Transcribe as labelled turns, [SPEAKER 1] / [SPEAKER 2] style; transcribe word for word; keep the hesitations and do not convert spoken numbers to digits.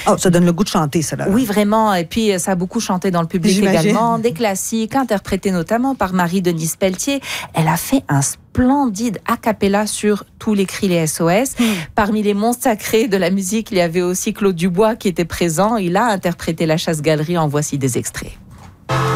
[SPEAKER 1] Oh, ça donne le goût de chanter, ça, là.
[SPEAKER 2] Oui, vraiment. Et puis, ça a beaucoup chanté dans le public
[SPEAKER 1] J'imagine.
[SPEAKER 2] également. Des classiques, interprétés notamment par Marie-Denise Pelletier. Elle a fait un splendide a cappella sur tous les cris, les S O S. Mmh. Parmi les monstres sacrés de la musique, il y avait aussi Claude Dubois qui était présent. Il a interprété La Chasse-Galerie. En voici des extraits.